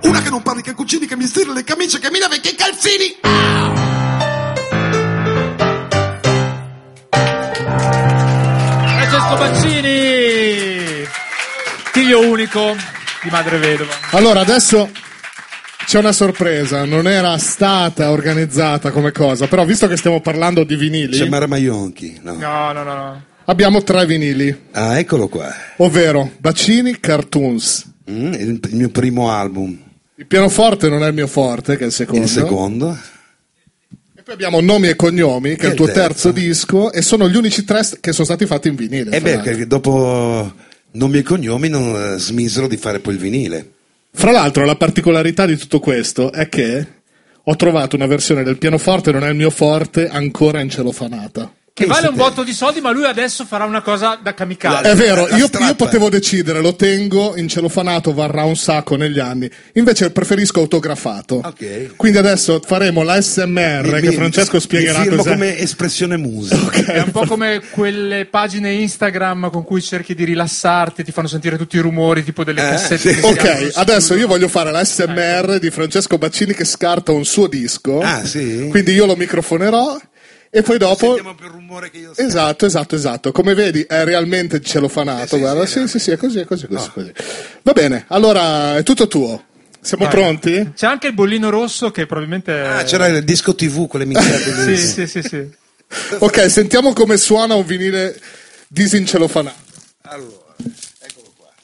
Una che non parli, che cucini, che mi stiri le camicie, che mi lava che calzini. Francesco Baccini, figlio unico di madre vedova. Allora, adesso c'è una sorpresa, non era stata organizzata come cosa, però visto che stiamo parlando di vinili, C'è Mara Maionchi, no? No. abbiamo 3 vinili, Ah, eccolo qua. ovvero Baccini Cartoons. Il mio primo album. Il pianoforte non è il mio forte, che è il secondo. Il secondo. E poi abbiamo Nomi e Cognomi, che è il tuo terzo terzo disco, e sono gli unici 3 che sono stati fatti in vinile. E fra beh, l'altro. perché dopo Nomi e Cognomi non smisero di fare poi il vinile. Fra l'altro la particolarità di tutto questo è che ho trovato una versione del pianoforte, non è il mio forte, ancora in celofanata. Che vale un Pensate. botto di soldi, ma lui adesso farà una cosa da kamikaze. È vero, La io strappa. potevo decidere, lo tengo in celofanato, varrà un sacco negli anni. Invece preferisco autografato. Ok. Quindi adesso faremo la SMR che Francesco spiegherà mi firmo cos'è. come espressione musica. È un po' come quelle pagine Instagram con cui cerchi di rilassarti, ti fanno sentire tutti i rumori, tipo delle cassette. sì. che si aprono Ok, su- adesso io voglio fare la SMR di Francesco Baccini che scarta un suo disco. Ah, sì? Quindi io lo microfonerò e poi dopo... Sentiamo per il rumore che io Esatto. Come vedi è realmente celofanato, sì, guarda. sì, Sì, è così. Va bene, allora è tutto tuo. Siamo Vai. pronti? C'è anche il bollino rosso che probabilmente... Ah, c'era il disco TV, quelle minchiate lì. Sì. Ok, sentiamo come suona un vinile disincelofanato. Allora, eccolo qua.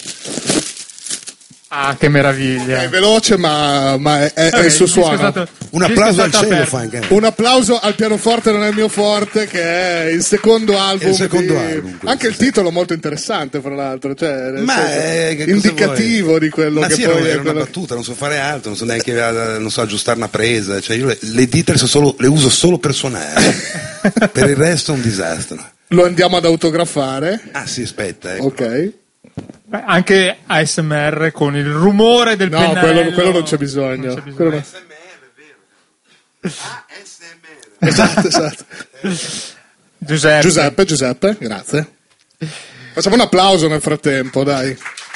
Ah, che meraviglia. È veloce, ma è il suo disco è suono. stato- Un il disco è applauso al stato cielo aperto. fa anche. Un applauso al pianoforte non è il mio forte, che è il secondo album. Il secondo album, questo, anche il sì. titolo molto interessante, fra l'altro. Cioè, nel Ma senso, che cosa indicativo vuoi? di quello Ma che sì, poi era è una quello- battuta, non so fare altro, non so neanche non so aggiustare una presa, cioè io le dita le uso solo per suonare. Per il resto è un disastro. Lo andiamo ad autografare. Ah sì, aspetta, Ok. Beh, anche ASMR con il rumore del No, pennello. quello non c'è bisogno. Non c'è bisogno. Quello no. ASMR, vero? Esatto. Giuseppe. Giuseppe, grazie. Facciamo un applauso nel frattempo, dai.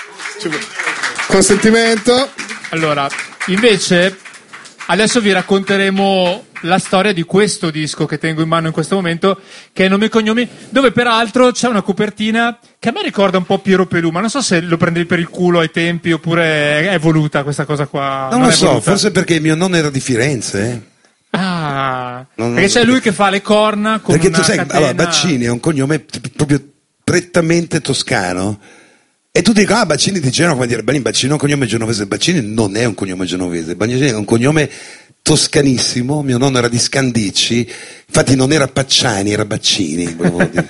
Consentimento. Allora, invece, adesso vi racconteremo la storia di questo disco che tengo in mano in questo momento, che è Nomi e Cognomi, dove peraltro c'è una copertina che a me ricorda un po' Piero Pelù, ma non so se lo prendevi per il culo ai tempi oppure è voluta questa cosa qua. Non lo è so, voluta? forse perché mio nonno era di Firenze. Ah, Non- perché c'è lui che fa le corna con Perché una tu sai, catena... allora, Baccini è un cognome proprio prettamente toscano. E tu dici, Baccini di Genova, come dire, Baccini è un cognome genovese. Baccini non è un cognome genovese, Baccini è un cognome toscanissimo. Mio nonno era di Scandicci, infatti non era Pacciani, era Baccini. volevo dire.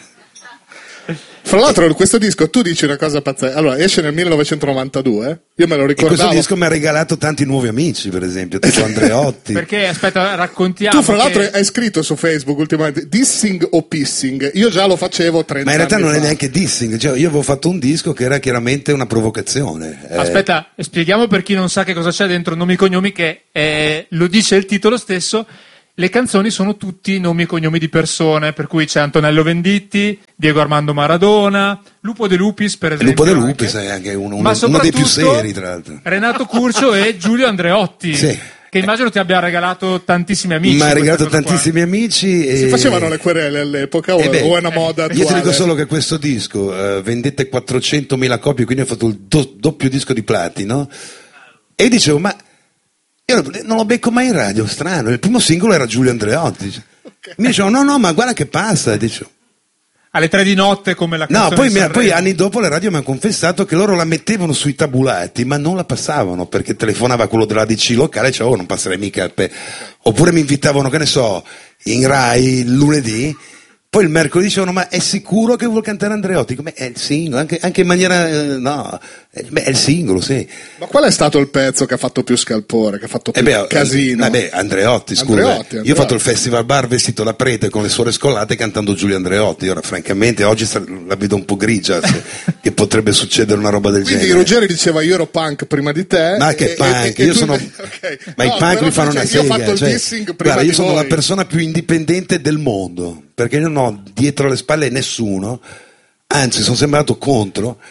Fra l'altro, questo disco, tu dici una cosa pazzesca. Allora, esce nel 1992. Io me lo E questo ricordavo. disco mi ha regalato tanti nuovi amici, per esempio, tipo Andreotti. Perché, aspetta, raccontiamo Tu, fra che- l'altro, hai scritto su Facebook ultimamente dissing o pissing. Io già lo facevo 30 Ma in realtà anni non è fa. neanche dissing, cioè, io avevo fatto un disco che era chiaramente una provocazione. Aspetta, spieghiamo per chi non sa che cosa c'è dentro Nomi e Cognomi, che lo dice il titolo stesso. Le canzoni sono tutti nomi e cognomi di persone, per cui c'è Antonello Venditti, Diego Armando Maradona, Lupo De Lupis, per esempio. Lupo De anche. Lupis è anche uno Ma dei più soprattutto seri, tra l'altro. Renato Curcio e Giulio Andreotti, Sì. che immagino ti abbia regalato tantissimi amici. Mi ha questa regalato cosa qua. tantissimi amici. Si facevano le querele all'epoca o beh, o è una moda attuale? Io ti dico solo che questo disco vendette 400.000 copie, quindi ho fatto il doppio disco di platino. E dicevo, ma io non lo becco mai in radio, strano. Il primo singolo era Giulio Andreotti. Mi dicevano, no, ma guarda che passa. E dicevo, Alle 3 di notte come la no, canzone poi, di Sanremo. poi anni dopo le radio mi hanno confessato che loro la mettevano sui tabulati, ma non la passavano perché telefonava quello della DC locale e diceva, non passerei mica. Oppure mi invitavano, che ne so, in Rai il lunedì. Poi il mercoledì dicevano, ma è sicuro che vuol cantare Andreotti? Come è il singolo, anche in maniera, no, è il singolo, sì. Ma qual è stato il pezzo che ha fatto più scalpore, che ha fatto più casino? Andreotti, scusa. Andreotti. Io ho fatto il festival bar vestito da prete con le suore scollate cantando Giulio Andreotti. Ora, francamente, oggi la vedo un po' grigia, che potrebbe succedere una roba del Quindi genere. Ruggeri diceva io ero punk prima di te. Ma che punk? e Io tu- sono. ok. Ma No, i punk però mi fanno tu una dici, io sega. ho fatto il cioè, dissing prima guarda, di io sono voi. la persona più indipendente del mondo, perché io non ho dietro le spalle nessuno, anzi sono sembrato contro.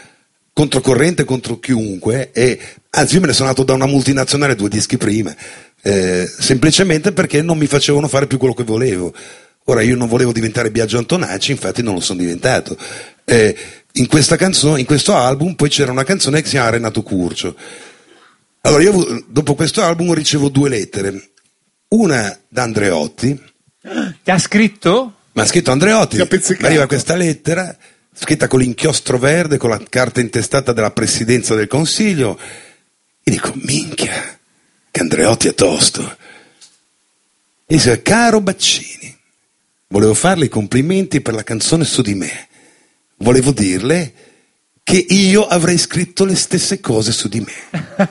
controcorrente contro chiunque, e anzi io me ne sono andato da una multinazionale 2 dischi prima, semplicemente perché non mi facevano fare più quello che volevo. Ora io non volevo diventare Biagio Antonacci, infatti non lo sono diventato. In questo album poi c'era una canzone che si chiama Renato Curcio. Allora io dopo questo album ricevo 2 lettere, una da Andreotti. Ti ha scritto? Mi ha scritto Andreotti, Ti ha mi pizzicato. arriva questa lettera scritta con l'inchiostro verde, con la carta intestata della Presidenza del Consiglio, e dico, minchia, che Andreotti è tosto. E dice, caro Baccini, volevo farle i complimenti per la canzone Su di me, volevo dirle che io avrei scritto le stesse cose su di me.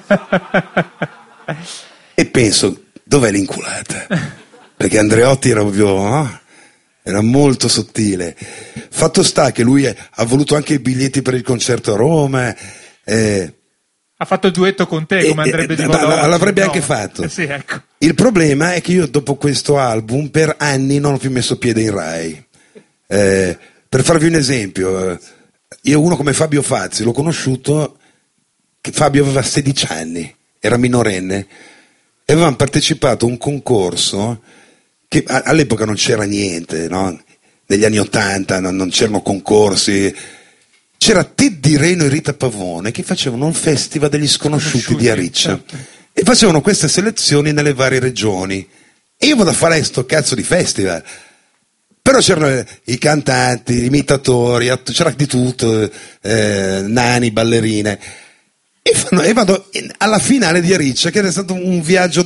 E penso, dov'è l'inculata? Perché Andreotti era proprio... era molto sottile. Fatto sta che lui ha voluto anche i biglietti per il concerto a Roma. Ha fatto il duetto con te, come andrebbe di moda oggi. L'avrebbe No. anche fatto. Sì, ecco. Il problema è che io dopo questo album per anni non ho più messo piede in Rai. Per farvi un esempio, io uno come Fabio Fazzi l'ho conosciuto che Fabio aveva 16 anni, era minorenne, e avevamo partecipato a un concorso che all'epoca non c'era niente, no? Negli anni 80 non c'erano concorsi, c'era Teddy Reno e Rita Pavone che facevano un festival degli sconosciuti di Ariccia, certo. E facevano queste selezioni nelle varie regioni, e io vado a fare sto cazzo di festival, però c'erano i cantanti, gli imitatori, c'era di tutto, nani, ballerine, e vado alla finale di Ariccia, che era stato un viaggio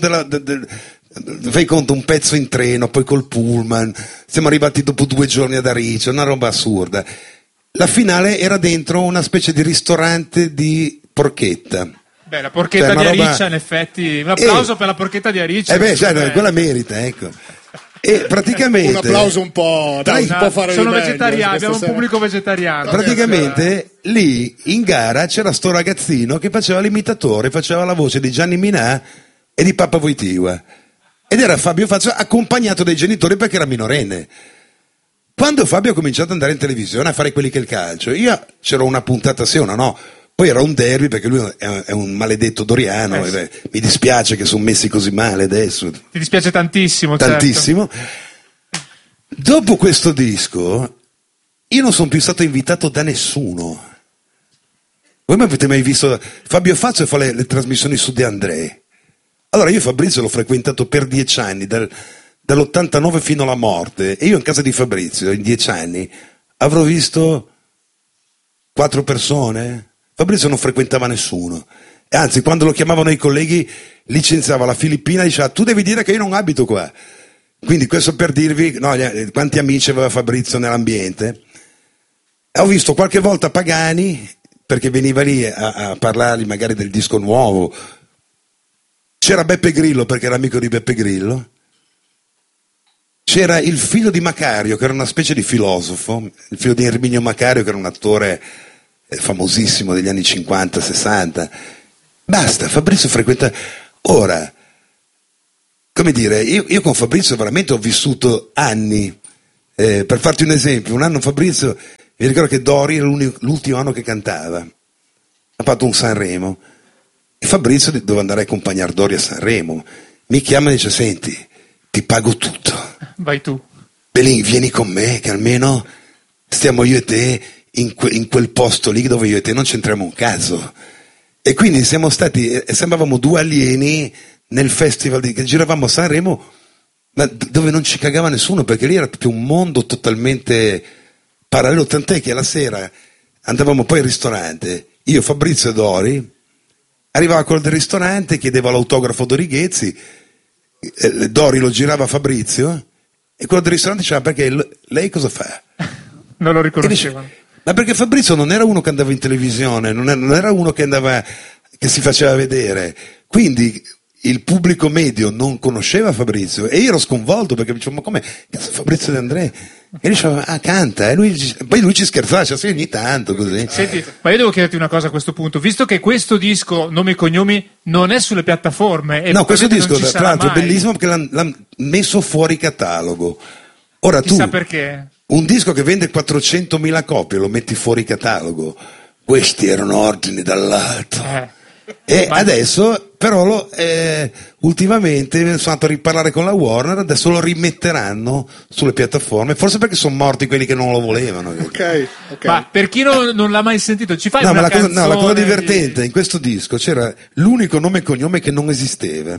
fai conto, un pezzo in treno, poi col pullman, siamo arrivati dopo 2 giorni ad Ariccia, una roba assurda. La finale era dentro una specie di ristorante di porchetta. Beh, la porchetta di roba... Ariccia, in effetti, un applauso per la porchetta di Ariccia. Quella merita, ecco. E praticamente un applauso un po', dai, si può fare sono di meglio, vegetariani, abbiamo un pubblico vegetariano. Praticamente lì in gara c'era sto ragazzino che faceva l'imitatore, faceva la voce di Gianni Minà e di Papa Wojtyła, ed era Fabio Fazio accompagnato dai genitori perché era minorenne. Quando Fabio ha cominciato ad andare in televisione a fare quelli che il calcio, io c'era una puntata sì o una no, poi era un derby perché lui è un maledetto doriano, sì. Mi dispiace che sono messi così male adesso. Ti dispiace tantissimo, Tantissimo. Certo. Dopo questo disco io non sono più stato invitato da nessuno. Voi mi avete mai visto? Fabio Fazio fa le trasmissioni su De André. Allora io Fabrizio l'ho frequentato per 10 anni, dall'89 fino alla morte, e io in casa di Fabrizio in 10 anni avrò visto 4 persone. Fabrizio non frequentava nessuno, e anzi quando lo chiamavano i colleghi licenziava la Filippina e diceva, tu devi dire che io non abito qua. Quindi questo per dirvi quanti amici aveva Fabrizio nell'ambiente. E ho visto qualche volta Pagani, perché veniva lì a parlargli magari del disco nuovo. C'era Beppe Grillo, perché era amico di Beppe Grillo. C'era il figlio di Macario, che era una specie di filosofo, il figlio di Erminio Macario, che era un attore famosissimo degli anni 50-60. Basta, Fabrizio frequenta. Ora, come dire, io con Fabrizio veramente ho vissuto anni. Per farti un esempio, un anno Fabrizio, mi ricordo che Dori era l'ultimo anno che cantava, ha fatto un Sanremo, e Fabrizio doveva andare a accompagnare Dori a Sanremo, mi chiama e dice, senti, ti pago tutto, vai tu, Belin, vieni con me che almeno stiamo io e te in quel posto lì dove io e te non c'entriamo un cazzo. E quindi siamo stati, sembravamo 2 alieni nel festival che giravamo a Sanremo, ma dove non ci cagava nessuno, perché lì era proprio un mondo totalmente parallelo, tant'è che la sera andavamo poi al ristorante, io, Fabrizio e Dori, arrivava quello del ristorante, chiedeva l'autografo Dori Ghezzi, Dori lo girava a Fabrizio, e quello del ristorante diceva, perché lei cosa fa? Non lo riconoscevano. Ma perché Fabrizio non era uno che andava in televisione, non era uno che si faceva vedere, quindi il pubblico medio non conosceva Fabrizio, e io ero sconvolto perché dicevo, ma come, cazzo, Fabrizio De André? E diceva, canta, e poi lui ci scherzava, cioè, sì, ogni tanto così. Senti, ma io devo chiederti una cosa a questo punto, visto che questo disco, Nomi e Cognomi, non è sulle piattaforme, e no, questo disco tra l'altro è bellissimo perché l'hanno messo fuori catalogo. Ora chissà tu, perché. un disco che vende 400.000 copie lo metti fuori catalogo, questi erano ordini dall'alto. E adesso però ultimamente sono andato a riparlare con la Warner, adesso lo rimetteranno sulle piattaforme, forse perché sono morti quelli che non lo volevano. Ok. Ma per chi non l'ha mai sentito, ci fai No, una ma canzone la cosa divertente in questo disco c'era l'unico nome e cognome che non esisteva.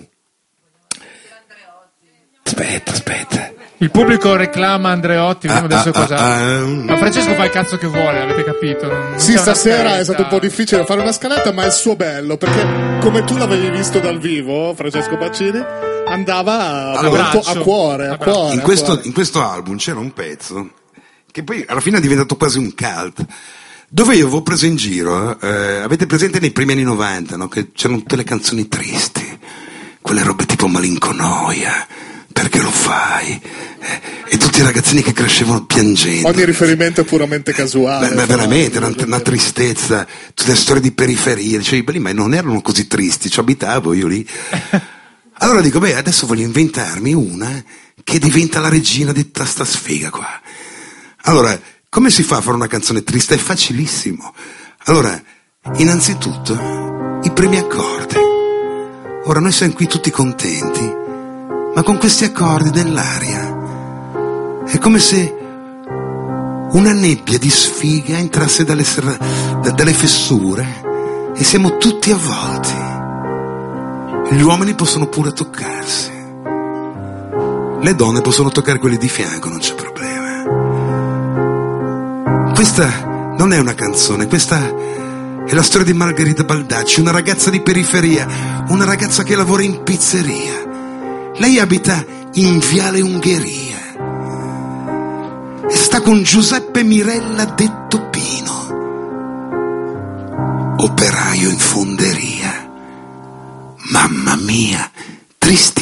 Aspetta. Il pubblico reclama Andreotti, vediamo adesso cosa. Ma Francesco fa il cazzo che vuole, avete capito? Non Sì, c'è una stasera scaletta. è stato un po' difficile fare una scaletta, ma è il suo bello, perché come tu l'avevi visto dal vivo, Francesco Baccini, andava molto a cuore. In questo album c'era un pezzo che poi alla fine è diventato quasi un cult, dove io avevo preso in giro, avete presente nei primi anni 90, no? Che c'erano tutte le canzoni tristi, quelle robe tipo Malinconoia, Perché lo fai? E tutti i ragazzini che crescevano piangendo. Ogni riferimento è puramente casuale. Beh, veramente, una tristezza, tutte le storie di periferia. Dicevi, beh, ma non erano così tristi, ci abitavo io lì. Allora dico, beh, adesso voglio inventarmi una che diventa la regina di tutta sta sfiga qua. Allora, come si fa a fare una canzone triste? È facilissimo. Allora, innanzitutto, i primi accordi. Ora, noi siamo qui tutti contenti, ma con questi accordi nell'aria è come se una nebbia di sfiga entrasse dalle fessure e siamo tutti avvolti. Gli uomini possono pure toccarsi, le donne possono toccare quelli di fianco, non c'è problema. Questa non è una canzone, questa è la storia di Margherita Baldacci, una ragazza di periferia, una ragazza che lavora in pizzeria. Lei abita in Viale Ungheria e sta con Giuseppe Mirella detto Pino, operaio in fonderia. Mamma mia, tristi